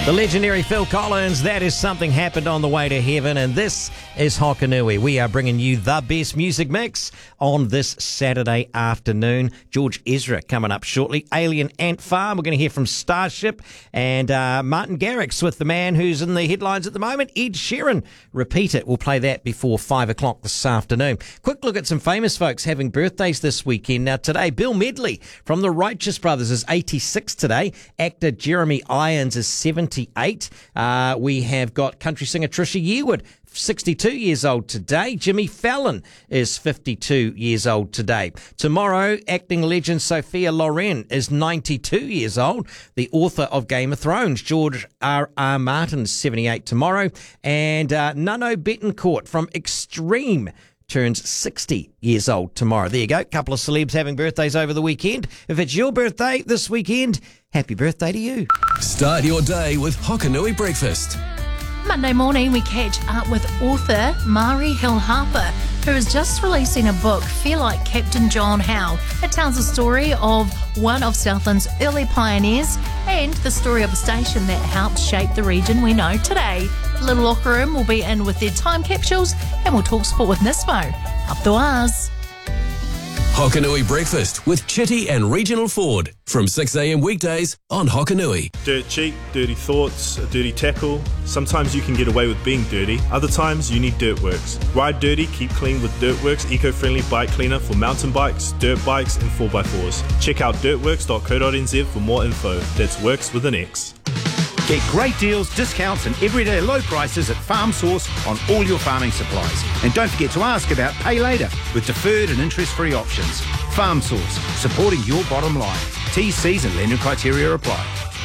The legendary Phil Collins, That Is Something Happened on the Way to Heaven, and this is Hokanui. We are bringing you the best music mix on this Saturday afternoon. George Ezra coming up shortly. Alien Ant Farm, we're going to hear from Starship, and Martin Garrix with the man who's in the headlines at the moment, Ed Sheeran. Repeat It, we'll play that before 5 o'clock this afternoon. Quick look at some famous folks having birthdays this weekend. Now today, Bill Medley from the Righteous Brothers is 86 today. Actor Jeremy Irons is 78. We have got country singer Trisha Yearwood, 62 years old today. Jimmy Fallon is 52 years old today. Tomorrow, acting legend Sophia Loren is 92 years old. The author of Game of Thrones, George R.R. Martin, is 78 tomorrow. And Nuno Bettencourt from Extreme turns 60 years old tomorrow. There you go. Couple of celebs having birthdays over the weekend. If it's your birthday this weekend, happy birthday to you. Start your day with Hokanui Breakfast. Monday morning, we catch up with author Mari Hill Harper, who is just releasing a book, Feel Like Captain John Howe. It tells the story of one of Southland's early pioneers and the story of a station that helped shape the region we know today. Little Locker Room will be in with their time capsules, and we'll talk sport with Nismo. Up the wires. Hokanui Breakfast with Chitty and Regional Ford from 6 a.m. weekdays on Hokanui. Dirt cheap, dirty thoughts, a dirty tackle. Sometimes you can get away with being dirty. Other times you need Dirtworks. Ride dirty, keep clean with Dirtworks eco-friendly bike cleaner for mountain bikes, dirt bikes and 4x4s. Check out dirtworks.co.nz for more info. That's works with an X. Get great deals, discounts and everyday low prices at Farm Source on all your farming supplies. And don't forget to ask about Pay Later with deferred and interest-free options. Farm Source, supporting your bottom line. T's and lender criteria apply.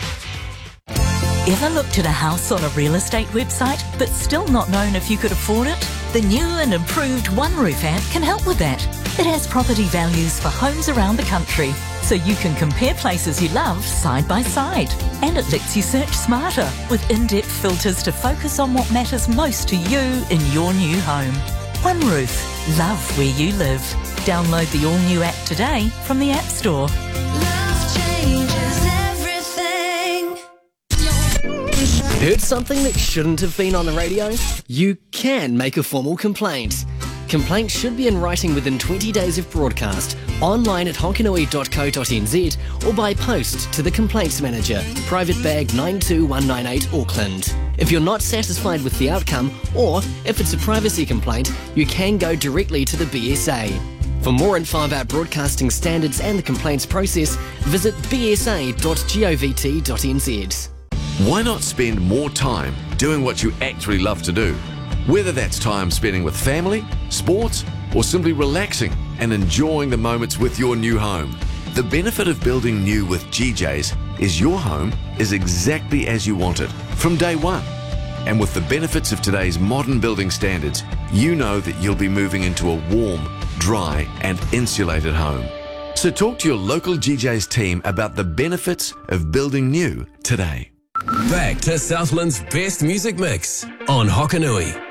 Ever looked at a house on a real estate website but still not known if you could afford it? The new and improved One Roof app can help with that. It has property values for homes around the country, so you can compare places you love side by side. And it lets you search smarter with in-depth filters to focus on what matters most to you in your new home. One Roof. Love where you live. Download the all-new app today from the App Store. Love changes everything. Heard something that shouldn't have been on the radio? You can make a formal complaint. Complaints should be in writing within 20 days of broadcast, online at hokanui.co.nz or by post to the Complaints Manager, Private Bag 92198 Auckland. If you're not satisfied with the outcome, or if it's a privacy complaint, you can go directly to the BSA. For more info about broadcasting standards and the complaints process, visit bsa.govt.nz. Why not spend more time doing what you actually love to do? Whether that's time spending with family, sports, or simply relaxing and enjoying the moments with your new home. The benefit of building new with GJ's is your home is exactly as you want it from day one. And with the benefits of today's modern building standards, you know that you'll be moving into a warm, dry, and insulated home. So talk to your local GJ's team about the benefits of building new today. Back to Southland's best music mix on Hokanui.